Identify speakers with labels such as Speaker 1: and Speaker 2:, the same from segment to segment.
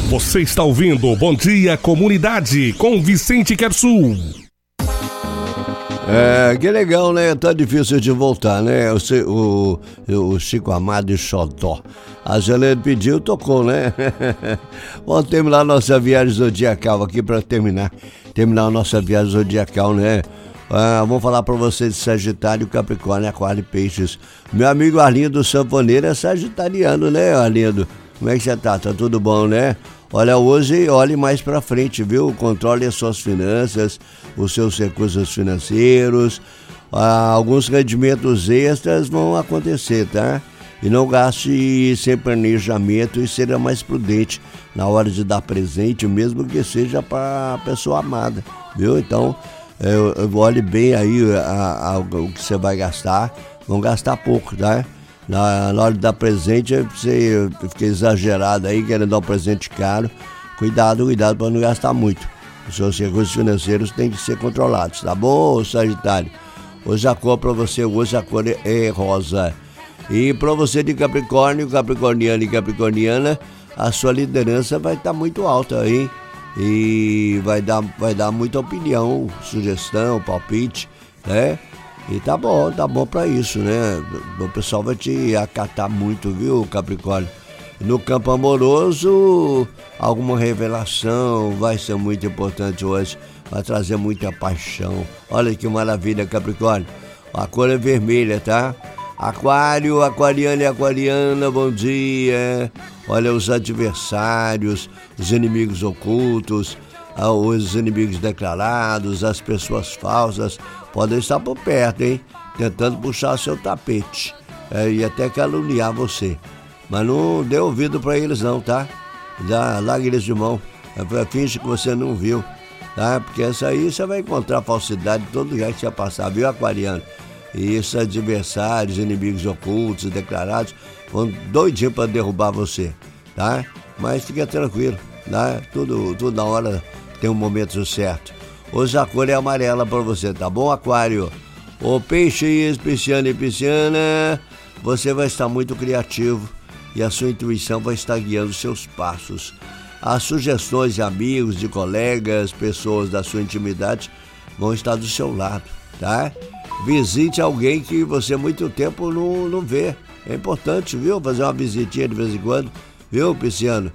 Speaker 1: Você está ouvindo Bom Dia Comunidade com Vicente Quersul.
Speaker 2: Que legal, né? Tá difícil de voltar, né? O Chico Amado e Xodó. A Janete pediu, tocou, né? Vamos terminar a nossa viagem zodiacal aqui para terminar a nossa viagem zodiacal, né? Vamos falar para vocês de Sagitário, Capricórnio, Aquário e Peixes. Meu amigo Arlindo Sanfoneiro é sagitariano, né, Arlindo? Como é que você tá? Tá tudo bom, né? Olha, hoje olhe mais pra frente, viu? Controle as suas finanças, os seus recursos financeiros. Alguns rendimentos extras vão acontecer, tá? E não gaste sem planejamento e seja mais prudente na hora de dar presente, mesmo que seja para pessoa amada, viu? Então, olhe bem aí o que você vai gastar. Não gastar pouco, tá? Na hora de dar presente, você fica exagerado aí, querendo dar um presente caro. Cuidado para não gastar muito. Os seus recursos financeiros têm que ser controlados, tá bom, Sagitário? Hoje a cor para você, hoje a cor é rosa. E para você de Capricórnio, capricorniano e capricorniana, a sua liderança vai estar muito alta aí. E vai dar muita opinião, sugestão, palpite, né? E tá bom pra isso, né? O pessoal vai te acatar muito, viu, Capricórnio? No campo amoroso, alguma revelação vai ser muito importante hoje. Vai trazer muita paixão. Olha que maravilha, Capricórnio. A cor é vermelha, tá? Aquário, aquariano e aquariana, bom dia. Olha, os adversários, os inimigos ocultos, os inimigos declarados, as pessoas falsas podem estar por perto, hein? Tentando puxar seu tapete e até caluniar você. Mas não dê ouvido pra eles não, tá? Larga eles de mão. Finge que você não viu, tá? Porque essa aí você vai encontrar falsidade em todo lugar que você passar, viu, aquariano? E esses adversários, inimigos ocultos, declarados, vão doidinho pra derrubar você, tá? Mas fica tranquilo, tá? Tudo na hora tem um momento certo. Hoje a cor é amarela pra você, tá bom, Aquário? Ô Peixes, Pisciano e Pisciana, você vai estar muito criativo e a sua intuição vai estar guiando seus passos. As sugestões de amigos, de colegas, pessoas da sua intimidade vão estar do seu lado, tá? Visite alguém que você há muito tempo não vê. É importante, viu? Fazer uma visitinha de vez em quando, viu, Pisciano?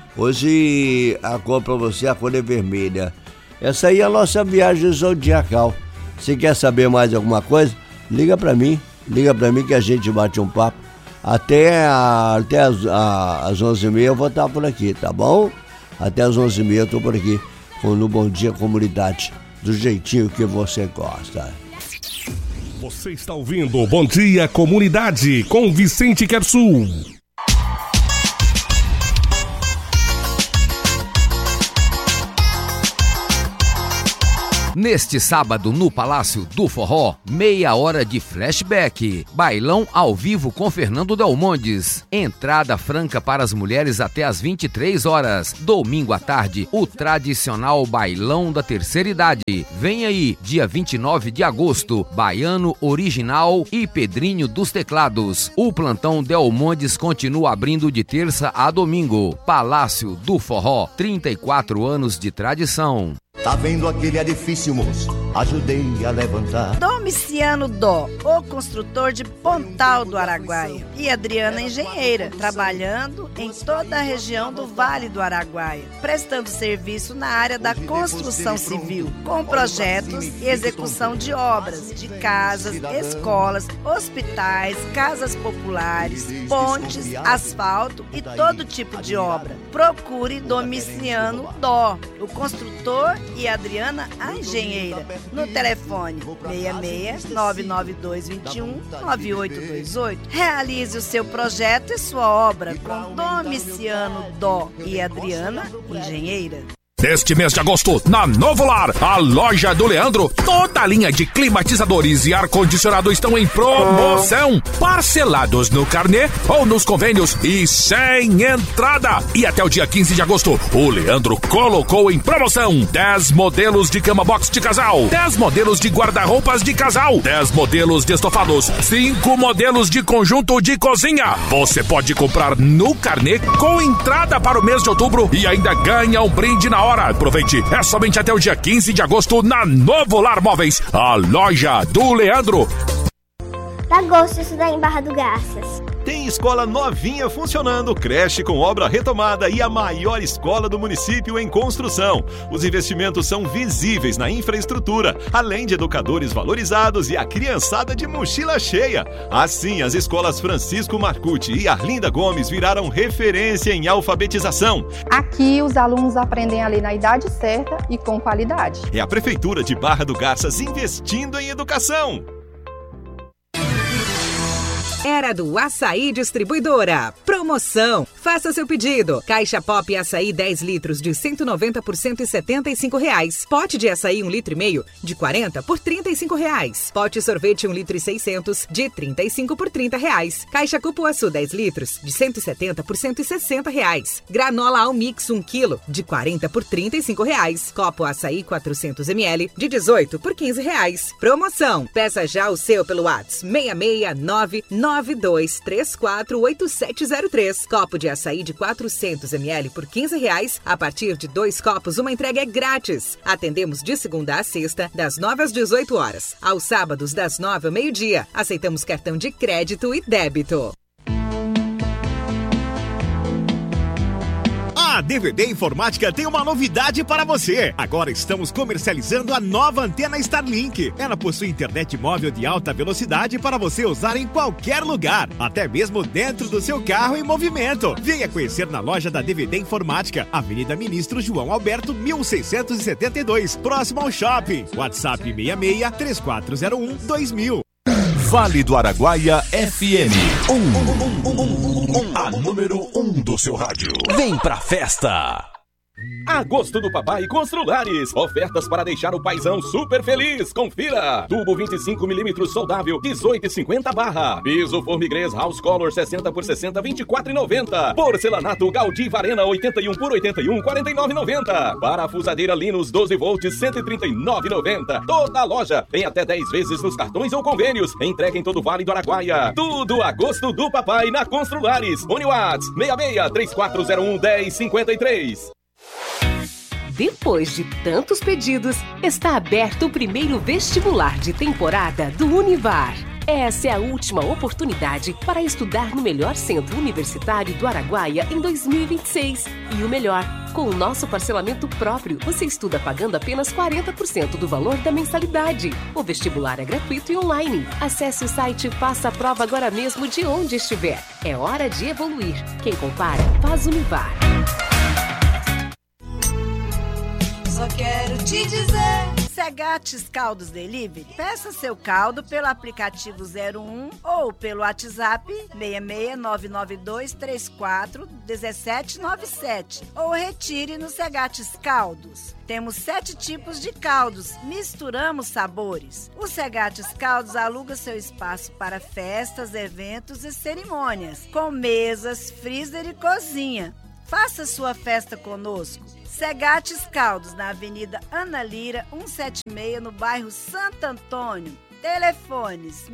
Speaker 2: Hoje a cor pra você, a cor é vermelha. Essa aí é a nossa viagem zodiacal. Se quer saber mais alguma coisa, liga pra mim que a gente bate um papo. Até às 11h30 eu vou estar por aqui, tá bom? Até às 11h30 eu tô por aqui no Bom Dia Comunidade, do jeitinho que você gosta.
Speaker 1: Você está ouvindo Bom Dia Comunidade com Vicente Quersul.
Speaker 3: Neste sábado, no Palácio do Forró, meia hora de flashback. Bailão ao vivo com Fernando Del Mondes. Entrada franca para as mulheres até às 23 horas. Domingo à tarde, o tradicional Bailão da Terceira Idade. Vem aí, dia 29 de agosto, Baiano Original e Pedrinho dos Teclados. O plantão Del Mondes continua abrindo de terça a domingo. Palácio do Forró, 34 anos de tradição.
Speaker 4: Tá vendo aquele edifício, moço? Ajudei a levantar.
Speaker 5: Domiciano Dó, o construtor de Pontal do Araguaia. E Adriana Engenheira, trabalhando em toda a região do Vale do Araguaia, prestando serviço na área da construção civil, com projetos e execução de obras de casas, escolas, hospitais, casas populares, pontes, asfalto e todo tipo de obra. Procure Domiciano Dó, o construtor, e Adriana a Engenheira, no telefone 66-99221-9828. Realize o seu projeto e sua obra com Domiciano Dó e Adriana Engenheira.
Speaker 6: Neste mês de agosto, na Novo Lar, a loja do Leandro, toda a linha de climatizadores e ar-condicionado estão em promoção. Parcelados no carnê ou nos convênios e sem entrada. E até o dia 15 de agosto, o Leandro colocou em promoção 10 modelos de cama box de casal, 10 modelos de guarda-roupas de casal, 10 modelos de estofados, 5 modelos de conjunto de cozinha. Você pode comprar no carnê com entrada para o mês de outubro e ainda ganha um brinde na hora. Aproveite, é somente até o dia 15 de agosto na Novo Lar Móveis, a loja do Leandro.
Speaker 7: Dá gosto de estudar em Barra do Garças.
Speaker 8: Tem escola novinha funcionando, creche com obra retomada e a maior escola do município em construção. Os investimentos são visíveis na infraestrutura, além de educadores valorizados e a criançada de mochila cheia. Assim, as escolas Francisco Marcucci e Arlinda Gomes viraram referência em alfabetização.
Speaker 9: Aqui os alunos aprendem a ler na idade certa e com qualidade.
Speaker 8: É a Prefeitura de Barra do Garças investindo em educação.
Speaker 10: Era do Açaí Distribuidora. Promoção. Faça seu pedido. Caixa Pop Açaí 10 litros de 190 por R$175. Pote de açaí 1,5 litro de 40 por R$35. Pote sorvete 1,6 litro de 35 por R$30. Caixa Cupuaçu 10 litros de 170 por R$160. Granola Almix 1 kg de 40 por R$35. Copo Açaí 400 ml de 18 por R$15. Promoção. Peça já o seu pelo WhatsApp 66992348703. Copo de açaí de 400 ml por R$15. A partir de 2 copos, uma entrega é grátis. Atendemos de segunda a sexta, das 9 às 18 horas. Aos sábados, das 9 ao meio-dia. Aceitamos cartão de crédito e débito.
Speaker 11: A DVD Informática tem uma novidade para você. Agora estamos comercializando a nova antena Starlink. Ela possui internet móvel de alta velocidade para você usar em qualquer lugar, até mesmo dentro do seu carro em movimento. Venha conhecer na loja da DVD Informática, Avenida Ministro João Alberto, 1672, próximo ao shopping. WhatsApp 66-3401-2000.
Speaker 12: Vale do Araguaia FM. A número 1 do seu rádio. Vem pra festa!
Speaker 13: Agosto do Papai Construlares. Ofertas para deixar o paizão super feliz. Confira. Tubo 25mm soldável, 18,50 barra. Piso Formigrês House Color 60 por 60, 24,90. Porcelanato Gaudí Varena 81 por 81, 49,90. Parafusadeira Linus 12 volts, 139,90. Toda a loja tem até 10 vezes nos cartões ou convênios. Entrega em todo o Vale do Araguaia. Tudo Agosto do Papai na Construlares. Uniwatts 66-3401-1053.
Speaker 14: Depois de tantos pedidos, está aberto o primeiro vestibular de temporada do Univar. Essa é a última oportunidade para estudar no melhor centro universitário do Araguaia em 2026. E o melhor, com o nosso parcelamento próprio, você estuda pagando apenas 40% do valor da mensalidade. O vestibular é gratuito e online. Acesse o site e faça a prova agora mesmo de onde estiver. É hora de evoluir. Quem compara, faz Univar.
Speaker 5: Só quero te dizer. Segates Caldos Delivery. Peça seu caldo pelo aplicativo 01 ou pelo WhatsApp 66992341797 ou retire no Segates Caldos. Temos 7 tipos de caldos, misturamos sabores. O Segates Caldos aluga seu espaço para festas, eventos e cerimônias, com mesas, freezer e cozinha. Faça sua festa conosco. Segates Caldos, na Avenida Ana Lira, 176, no bairro Santo Antônio. Telefones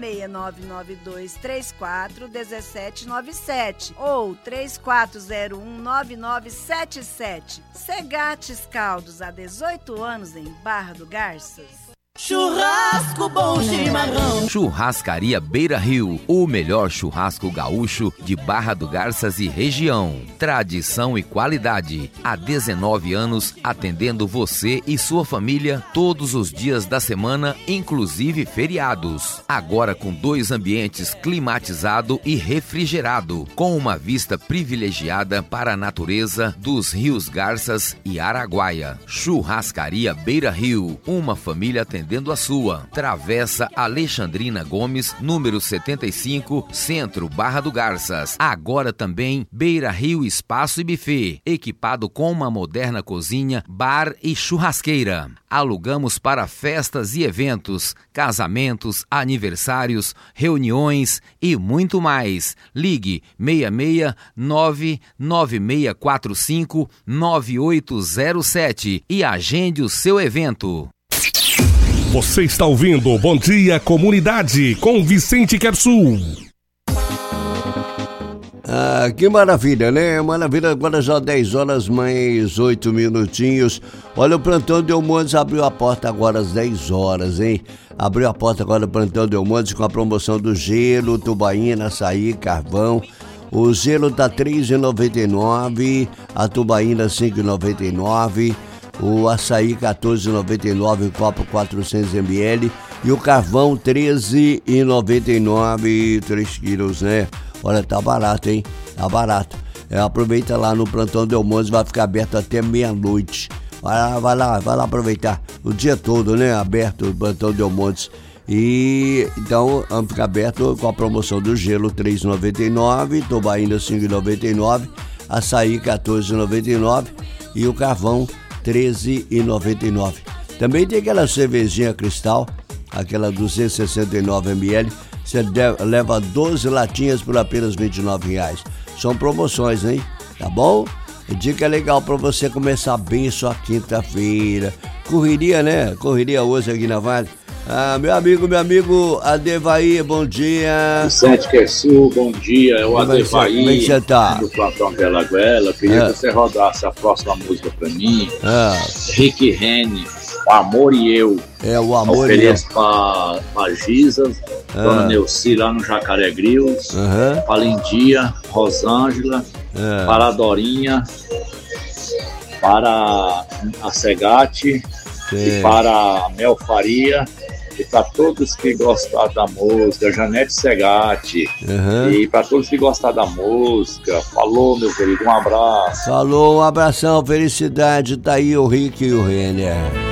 Speaker 5: 66992341797 ou 34019977. Segates Caldos, há 18 anos em Barra do Garças.
Speaker 15: Churrasco bom chimarrão.
Speaker 3: Churrascaria Beira Rio, o melhor churrasco gaúcho de Barra do Garças e região. Tradição e qualidade. Há 19 anos atendendo você e sua família todos os dias da semana, inclusive feriados. Agora com 2 ambientes climatizado e refrigerado, com uma vista privilegiada para a natureza dos rios Garças e Araguaia. Churrascaria Beira Rio, uma família atendendo recebendo a sua. Travessa Alexandrina Gomes, número 75, Centro, Barra do Garças. Agora também Beira Rio Espaço e Buffet, equipado com uma moderna cozinha, bar e churrasqueira. Alugamos para festas e eventos, casamentos, aniversários, reuniões e muito mais. Ligue 669-9645-9807 e agende o seu evento.
Speaker 1: Você está ouvindo Bom Dia Comunidade com Vicente Quersul.
Speaker 2: Ah, que maravilha, né? Maravilha, agora já 10 horas mais 8 minutinhos. Olha, o Plantão Delmontes abriu a porta agora às 10 horas, hein? Abriu a porta agora o Plantão Delmontes com a promoção do gelo, tubaína, açaí, carvão. O gelo tá R$ 3,99, a tubaína R$ 5,99, o açaí R$ 14,99, o copo 400 ml e o carvão R$ 13,99, 3 quilos, né? Olha, tá barato, hein? Tá barato. Aproveita lá no Plantão Delmontes, vai ficar aberto até meia-noite. Vai lá aproveitar o dia todo, né? Aberto o Plantão Delmontes. E então vamos ficar aberto com a promoção do gelo R$ 3,99, tubaína R$ 5,99, açaí R$ 14,99 e o carvão R$ 13,99. Também tem aquela cervejinha Cristal, aquela 269 ml. Você leva 12 latinhas por apenas R$ 29,00. São promoções, hein? Tá bom? Dica legal para você começar bem sua quinta-feira. Correria, né? Correria hoje aqui na Vale. Ah, meu amigo Adevaí, bom dia.
Speaker 16: Vicente Quersul, bom dia. É o Adevaí.
Speaker 2: Como é que você tá?
Speaker 16: Do Plantão Velaguela. Queria que você rodasse a próxima música pra mim. Rick Renner, O Amor e Eu.
Speaker 2: O Amor e Eu.
Speaker 16: Ofereço pra Giza, Dona Neuci lá no Jacaré Grills, pra Lindia, Rosângela, para a Dorinha, para a Segate e para a Mel Faria. E para todos que gostaram da música, Janete Segatti, e para todos que gostaram da música, falou, meu querido, um abraço.
Speaker 2: Falou, um abração, felicidade, tá aí o Rick e o Renner.